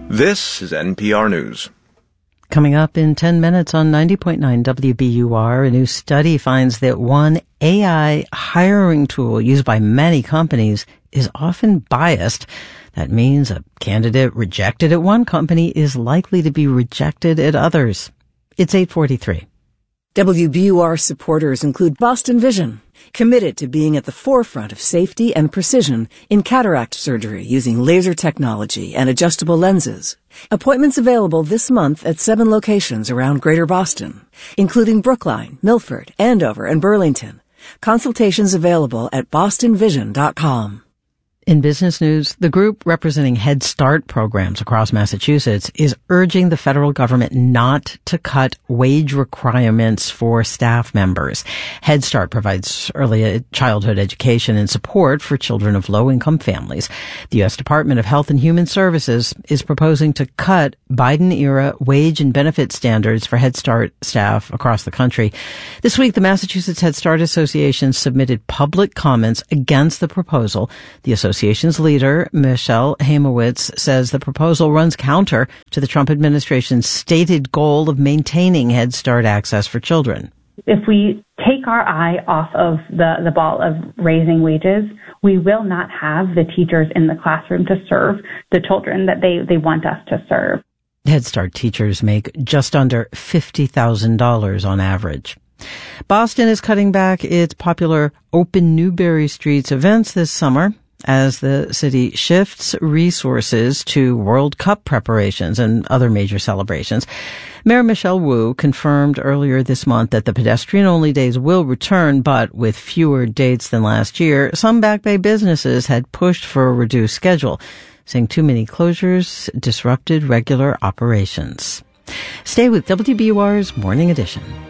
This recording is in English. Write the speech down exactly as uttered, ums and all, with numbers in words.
This is N P R News. Coming up in ten minutes on ninety point nine W B U R, a new study finds that one A I hiring tool used by many companies is often biased. That means a candidate rejected at one company is likely to be rejected at others. It's eight forty-three. W B U R supporters include Boston Vision, committed to being at the forefront of safety and precision in cataract surgery using laser technology and adjustable lenses. Appointments available this month at seven locations around Greater Boston, including Brookline, Milford, Andover, and Burlington. Consultations available at boston vision dot com. In business news, the group representing Head Start programs across Massachusetts is urging the federal government not to cut wage requirements for staff members. Head Start provides early childhood education and support for children of low-income families. The U S Department of Health and Human Services is proposing to cut Biden-era wage and benefit standards for Head Start staff across the country. This week, the Massachusetts Head Start Association submitted public comments against the proposal. The association Association's leader, Michelle Hamowitz, says the proposal runs counter to the Trump administration's stated goal of maintaining Head Start access for children. If we take our eye off of the, the ball of raising wages, we will not have the teachers in the classroom to serve the children that they, they want us to serve. Head Start teachers make just under fifty thousand dollars on average. Boston is cutting back its popular Open Newberry Streets events this summer as the city shifts resources to World Cup preparations and other major celebrations. Mayor Michelle Wu confirmed earlier this month that the pedestrian-only days will return, but with fewer dates than last year. Some Back Bay businesses had pushed for a reduced schedule, saying too many closures disrupted regular operations. Stay with W B U R's Morning Edition.